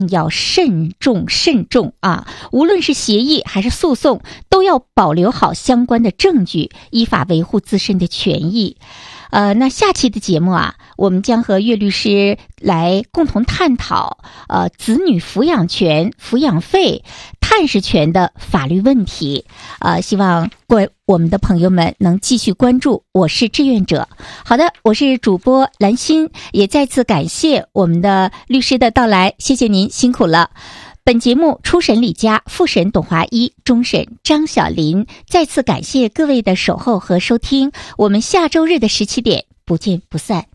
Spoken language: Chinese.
要慎重啊！无论是协议还是诉讼，都要保留好相关的证据，依法维护自身的权益。那下期的节目啊，我们将和岳律师来共同探讨子女抚养权、抚养费、探视权的法律问题。希望我们的朋友们能继续关注。我是志愿者。好的，我是主播兰心，也再次感谢我们的律师的到来，谢谢您辛苦了。本节目初审李佳，复审董华一，终审张小林。再次感谢各位的守候和收听，我们下周日的17点不见不散。